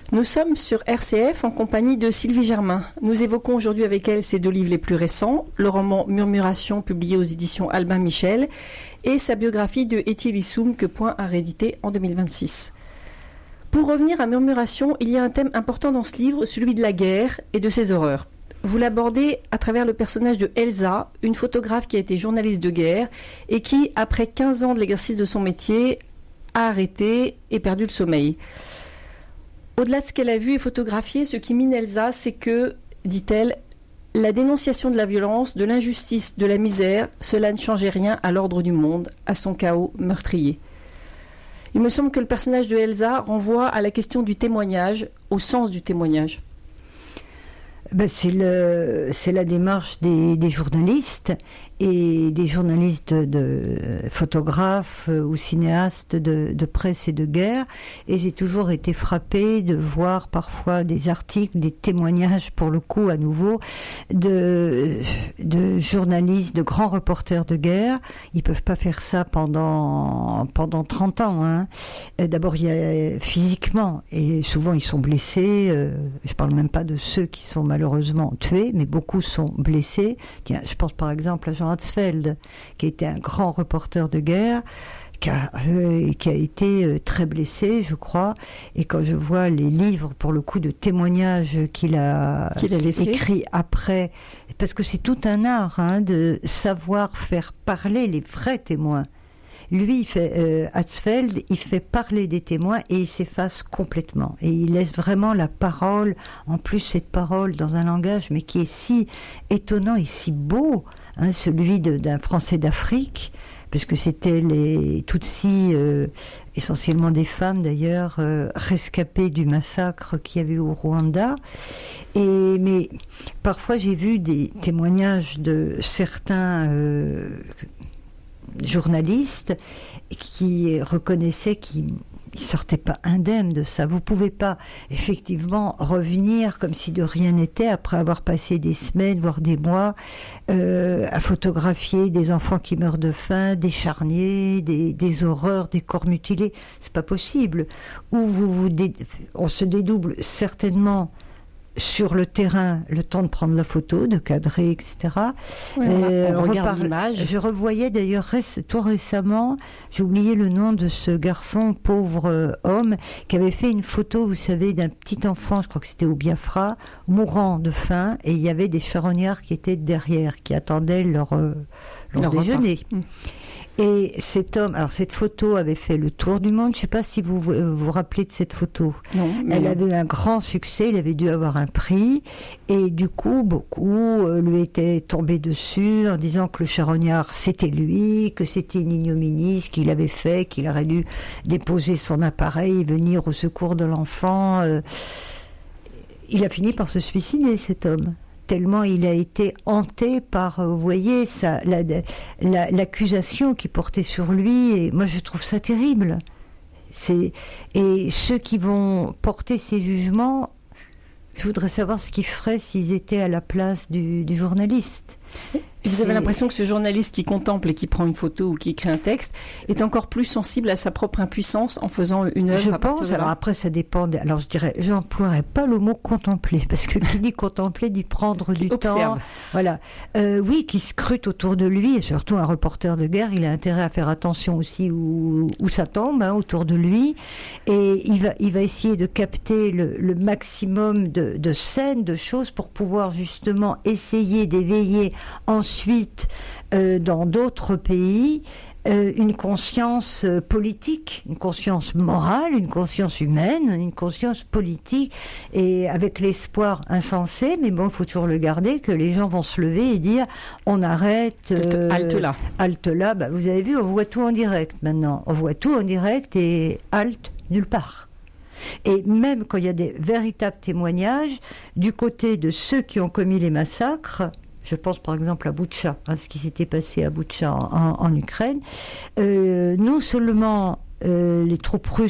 Nous sommes sur RCF en compagnie de Sylvie Germain. Nous évoquons aujourd'hui avec elle ses 2 livres les plus récents, le roman Murmuration publié aux éditions Albin Michel et sa biographie de Etienne Lissoum que Point a réédité en 2026. Pour revenir à Murmuration, il y a un thème important dans ce livre, celui de la guerre et de ses horreurs. Vous l'abordez à travers le personnage de Elsa, une photographe qui a été journaliste de guerre et qui, après 15 ans de l'exercice de son métier, a arrêté et perdu le sommeil. Au-delà de ce qu'elle a vu et photographié, ce qui mine Elsa, c'est que, dit-elle, la dénonciation de la violence, de l'injustice, de la misère, cela ne changeait rien à l'ordre du monde, à son chaos meurtrier. Il me semble que le personnage de Elsa renvoie à la question du témoignage, au sens du témoignage. C'est la démarche des journalistes et des journalistes de photographes ou cinéastes de presse et de guerre. Et j'ai toujours été frappée de voir parfois des articles, des témoignages pour le coup à nouveau de journalistes, de grands reporters de guerre. Ils peuvent pas faire ça pendant 30 ans. Hein. D'abord, il y a physiquement, et souvent ils sont blessés. Je parle même pas de ceux qui sont malheureusement tués, mais beaucoup sont blessés. Tiens, je pense par exemple à Jean Hatzfeld, qui était un grand reporter de guerre, qui a été très blessé, je crois. Et quand je vois les livres, pour le coup, de témoignages qu'il a écrits après, parce que c'est tout un art de savoir faire parler les vrais témoins. Lui, Hatzfeld, il fait parler des témoins et il s'efface complètement. Et il laisse vraiment la parole, en plus cette parole dans un langage, mais qui est si étonnant et si beau, celui d'un Français d'Afrique, puisque c'était les Tutsis, essentiellement des femmes d'ailleurs, rescapées du massacre qu'il y avait au Rwanda. Mais parfois j'ai vu des témoignages de certains journalistes qui reconnaissaient qu'ils ne sortaient pas indemnes de ça. Vous ne pouvez pas effectivement revenir comme si de rien n'était après avoir passé des semaines, voire des mois à photographier des enfants qui meurent de faim, des charniers, des horreurs, des corps mutilés. C'est pas possible. Ou on se dédouble certainement sur le terrain, le temps de prendre la photo, de cadrer, etc. On regarde l'image. Je revoyais d'ailleurs tout récemment, j'ai oublié le nom de ce garçon, pauvre homme, qui avait fait une photo, vous savez, d'un petit enfant, je crois que c'était au Biafra, mourant de faim, et il y avait des charognards qui étaient derrière, qui attendaient leur déjeuner. Et cet homme, alors cette photo avait fait le tour du monde. Je ne sais pas si vous vous rappelez de cette photo. Non, elle avait eu un grand succès. Il avait dû avoir un prix. Et du coup, beaucoup lui étaient tombés dessus en disant que le charognard, c'était lui, que c'était une ignominie, ce qu'il avait fait, qu'il aurait dû déposer son appareil, venir au secours de l'enfant. Il a fini par se suicider, cet homme. Tellement il a été hanté par, vous voyez, l'accusation qui portait sur lui. Et moi, je trouve ça terrible. Et ceux qui vont porter ces jugements, je voudrais savoir ce qu'ils feraient s'ils étaient à la place du journaliste. Vous avez l'impression que ce journaliste qui contemple et qui prend une photo ou qui écrit un texte est encore plus sensible à sa propre impuissance en faisant une œuvre. Je pense. Alors après, ça dépend. Alors je dirais, j'emploierais pas le mot contempler, parce que qui dit contempler dit prendre du temps. Voilà. Oui, qui scrute autour de lui, et surtout un reporter de guerre, il a intérêt à faire attention aussi où ça tombe autour de lui, et il va essayer de capter le maximum de scènes, de choses pour pouvoir justement essayer d'éveiller ensuite dans d'autres pays une conscience politique, une conscience morale, une conscience humaine, une conscience politique, et avec l'espoir insensé, mais bon, il faut toujours le garder, que les gens vont se lever et dire on arrête, halte là. Vous avez vu, on voit tout en direct maintenant, on voit tout en direct et halte nulle part. Et même quand il y a des véritables témoignages du côté de ceux qui ont commis les massacres, je pense par exemple à Boutcha, ce qui s'était passé à Boutcha en Ukraine, non seulement les troupes russes